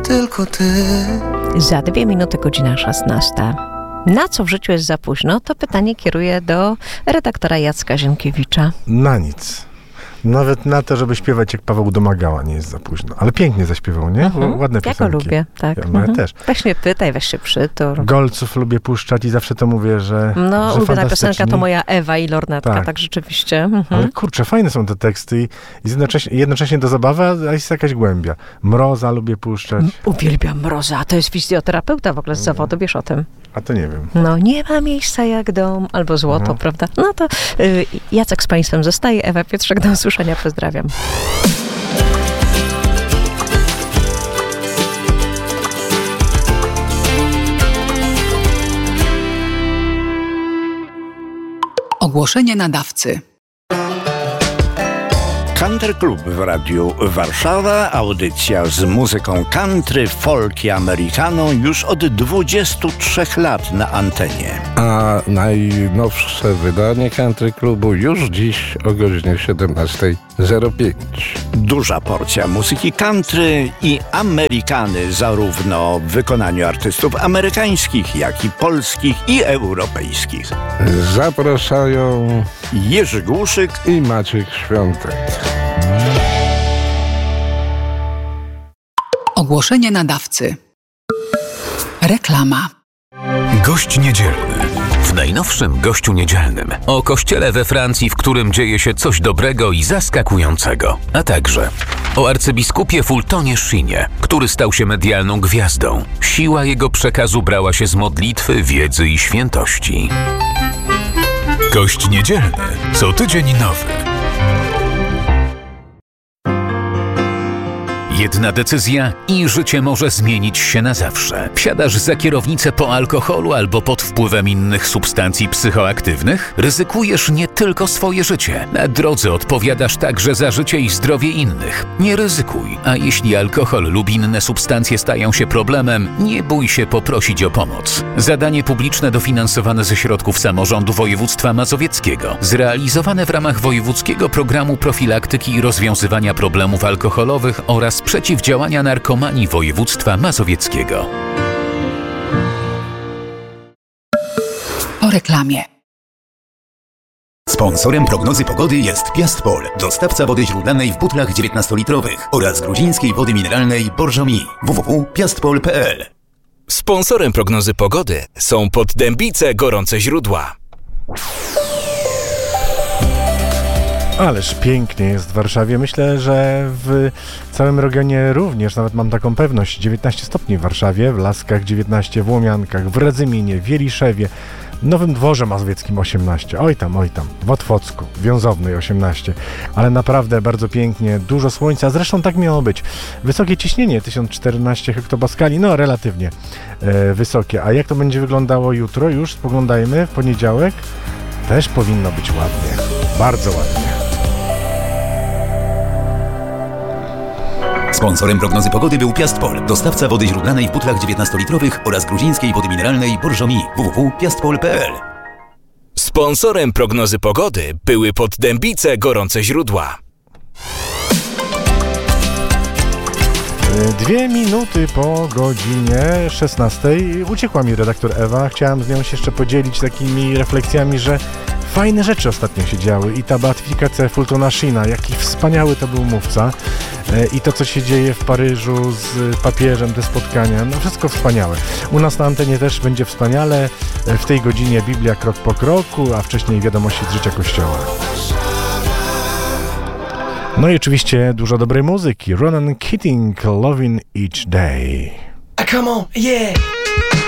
tylko ty. Za 2 minuty godzina 16. Na co w życiu jest za późno? To pytanie kieruję do redaktora Jacka Zienkiewicza. Na nic. Nawet na to, żeby śpiewać jak Paweł Domagała nie jest za późno. Ale pięknie zaśpiewał, nie? Ładne piosenki. Ja go lubię, tak. Ja też. Weź mnie pytaj, weź się przytul. Golców lubię puszczać i zawsze to mówię, że ulubiona piosenka to moja Ewa i Lornetka, tak rzeczywiście. Ale kurczę, fajne są te teksty i jednocześnie do zabawy, a jest jakaś głębia. Mroza lubię puszczać. Uwielbiam Mroza, to jest fizjoterapeuta w ogóle z zawodu, wiesz o tym? A to nie wiem. No, nie ma miejsca jak dom, albo złoto, prawda? No to Jacek z Państwem zostaje, Ewa Piotrzek, do usłyszenia, pozdrawiam. Ogłoszenie nadawcy. Country Club w Radiu Warszawa. Audycja z muzyką country, folk i americano już od 23 lat na antenie. A najnowsze wydanie Country Clubu już dziś o godzinie 17:05. Duża porcja muzyki country i amerykany, zarówno w wykonaniu artystów amerykańskich, jak i polskich i europejskich. Zapraszają Jerzy Głuszyk i Maciek Świątek. Ogłoszenie nadawcy. Reklama. Gość niedzielny. W najnowszym Gościu Niedzielnym o kościele we Francji, w którym dzieje się coś dobrego i zaskakującego, a także o arcybiskupie Fultonie Shinie, który stał się medialną gwiazdą. Siła jego przekazu brała się z modlitwy, wiedzy i świętości. Gość Niedzielny. Co tydzień nowy. Jedna decyzja i życie może zmienić się na zawsze. Wsiadasz za kierownicę po alkoholu albo pod wpływem innych substancji psychoaktywnych? Ryzykujesz nie tylko swoje życie. Na drodze odpowiadasz także za życie i zdrowie innych. Nie ryzykuj, a jeśli alkohol lub inne substancje stają się problemem, nie bój się poprosić o pomoc. Zadanie publiczne dofinansowane ze środków samorządu województwa mazowieckiego. Zrealizowane w ramach wojewódzkiego programu profilaktyki i rozwiązywania problemów alkoholowych oraz przeciwdziałania narkomanii województwa mazowieckiego. Po reklamie. Sponsorem prognozy pogody jest Piastpol, dostawca wody źródlanej w butlach 19-litrowych oraz gruzińskiej wody mineralnej Borżomi. www.piastpol.pl. Sponsorem prognozy pogody są Poddębice Gorące Źródła. Ależ pięknie jest w Warszawie. Myślę, że w całym regionie również, nawet mam taką pewność, 19 stopni w Warszawie, w Laskach 19, w Łomiankach, w Radzyminie, w Wieliszewie, w Nowym Dworze Mazowieckim 18, oj tam, w Otwocku, Wiązownej 18, ale naprawdę bardzo pięknie, dużo słońca, zresztą tak miało być. Wysokie ciśnienie 1014 hektopaskali, no relatywnie wysokie. A jak to będzie wyglądało jutro? Już spoglądajmy, w poniedziałek też powinno być ładnie, bardzo ładnie. Sponsorem prognozy pogody był Piastpol, dostawca wody źródlanej w butlach 19-litrowych oraz gruzińskiej wody mineralnej Borżomi. www.piastpol.pl. Sponsorem prognozy pogody były Poddębice Gorące Źródła. 2 minuty po godzinie 16 uciekła mi redaktor Ewa. Chciałem z nią się jeszcze podzielić takimi refleksjami, że fajne rzeczy ostatnio się działy i ta beatyfikacja Fultona Shina, jaki wspaniały to był mówca i to, co się dzieje w Paryżu z papieżem, te spotkania, no wszystko wspaniałe. U nas na antenie też będzie wspaniale, w tej godzinie Biblia krok po kroku, a wcześniej wiadomości z życia Kościoła. No i oczywiście dużo dobrej muzyki. Ronan Keating, Loving Each Day. Come on, yeah!